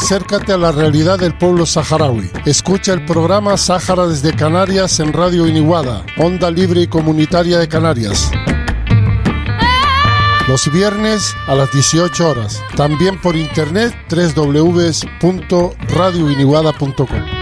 acércate a la realidad del pueblo saharaui. Escucha el programa Sáhara desde Canarias en Radio Iniguada, Onda Libre y Comunitaria de Canarias. Los viernes a las 18 horas. También por internet www.radioiniguada.com.